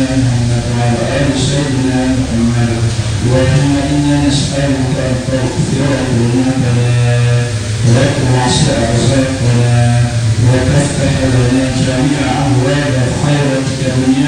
محمد وعلى آل سيدنا محمد. اللهم إنا نسألك أن تغفر ذنوبنا وتوسع رزقنا وتفتح لنا جميع